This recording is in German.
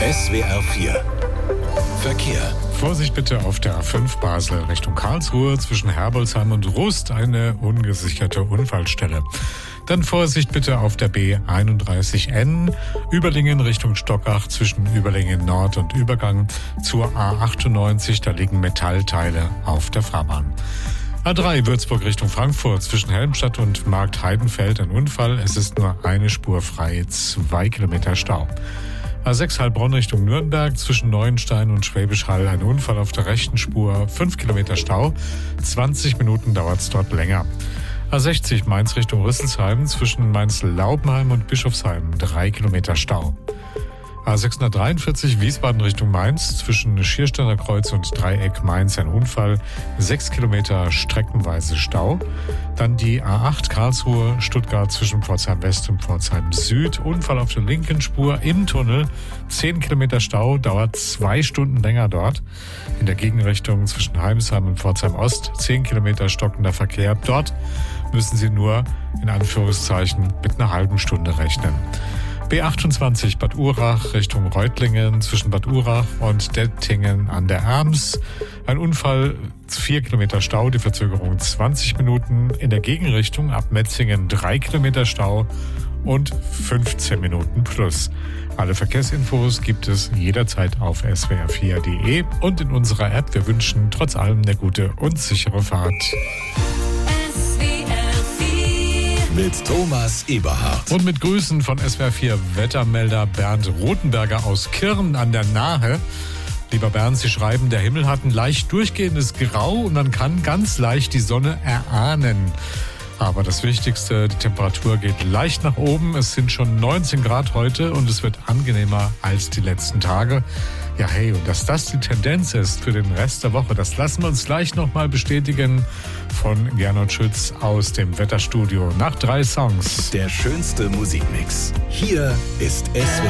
SWR 4 Verkehr. Vorsicht bitte auf der A5 Basel Richtung Karlsruhe zwischen Herbolzheim und Rust, eine ungesicherte Unfallstelle. Dann Vorsicht bitte auf der B31N Überlingen Richtung Stockach zwischen Überlingen Nord und Übergang zur A98, da liegen Metallteile auf der Fahrbahn. A3 Würzburg Richtung Frankfurt zwischen Helmstadt und Markt Heidenfeld ein Unfall. Es ist nur eine Spur frei, 2 Kilometer Stau. A6 Heilbronn Richtung Nürnberg zwischen Neuenstein und Schwäbisch Hall ein Unfall auf der rechten Spur, 5 Kilometer Stau, 20 Minuten dauert es dort länger. A60 Mainz Richtung Rüsselsheim zwischen Mainz-Laubenheim und Bischofsheim 3 Kilometer Stau. A643 Wiesbaden Richtung Mainz zwischen Schiersteiner Kreuz und Dreieck Mainz ein Unfall, 6 Kilometer streckenweise Stau. Dann die A8 Karlsruhe Stuttgart zwischen Pforzheim West und Pforzheim Süd, Unfall auf der linken Spur im Tunnel, 10 Kilometer Stau, dauert 2 Stunden länger dort. In der Gegenrichtung zwischen Heimsheim und Pforzheim Ost 10 Kilometer stockender Verkehr. Dort müssen Sie nur in Anführungszeichen mit einer halben Stunde rechnen. B28 Bad Urach Richtung Reutlingen zwischen Bad Urach und Dettingen an der Erms. Ein Unfall, 4 Kilometer Stau, die Verzögerung 20 Minuten. In der Gegenrichtung ab Metzingen 3 Kilometer Stau und 15 Minuten plus. Alle Verkehrsinfos gibt es jederzeit auf swr4.de und in unserer App. Wir wünschen trotz allem eine gute und sichere Fahrt. Mit Thomas Eberhardt. Und mit Grüßen von SWR4 Wettermelder Bernd Rothenberger aus Kirn an der Nahe. Lieber Bernd, Sie schreiben, der Himmel hat ein leicht durchgehendes Grau und man kann ganz leicht die Sonne erahnen. Aber das Wichtigste, die Temperatur geht leicht nach oben. Es sind schon 19 Grad heute und es wird angenehmer als die letzten Tage. Ja, hey, und dass das die Tendenz ist für den Rest der Woche, das lassen wir uns gleich nochmal bestätigen von Gernot Schütz aus dem Wetterstudio nach 3 Songs. Der schönste Musikmix. Hier ist SWR.